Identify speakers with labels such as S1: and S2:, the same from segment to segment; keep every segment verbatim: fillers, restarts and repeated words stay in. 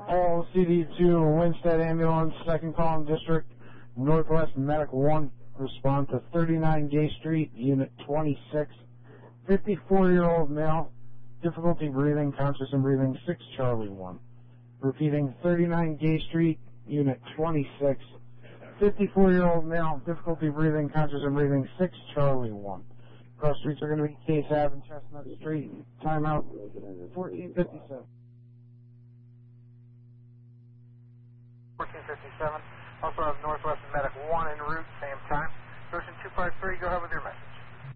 S1: All C D two, Winstead Ambulance, second column district, Northwest Medic one, respond to thirty-nine Gay Street, Unit twenty-six, fifty-four-year-old male, difficulty breathing, conscious and breathing, six Charlie one. Repeating, thirty-nine Gay Street, Unit twenty-six, fifty-four-year-old male, difficulty breathing, conscious and breathing, six Charlie one. Cross streets are going to be Case Ave and Chestnut Street. Timeout, fourteen fifty-seven.
S2: fourteen fifty-seven. Also have Northwest Medic one en route, same time. Ocean two five three, go ahead with your message.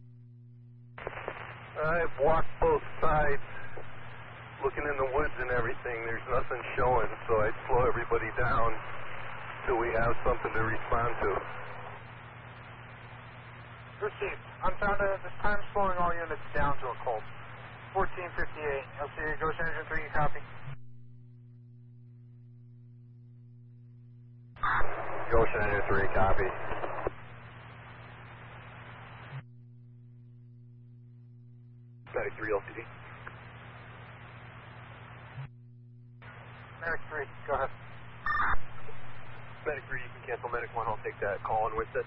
S3: I've walked both sides, looking in the woods and everything. There's nothing showing, so I'd slow everybody down till we have something to respond to.
S2: Received. Unfounded at this time, slowing all units down to a cold. fourteen fifty-eight. L C A Ghost Engine three, copy.
S3: Ghost Engine three, copy. Medic three, L C D.
S2: Medic three, go ahead.
S3: Medic three, you can cancel Medic one. I'll take that call on Winstead.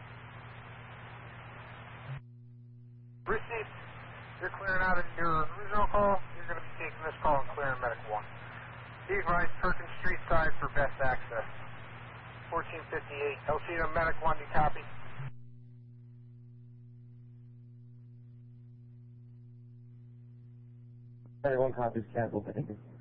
S2: Received. You're clearing out of your original call. You're going to be taking this call and clearing Medic one. Be advised, Perkins Street side for best access. fourteen fifty-eight. L C to Medic one, you copy?
S1: Medic one copies, cancel, thank you.